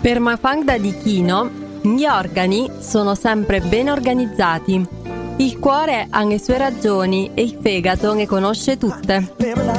Per Mafangda di Chino, gli organi sono sempre ben organizzati. Il cuore ha le sue ragioni e il fegato ne conosce tutte.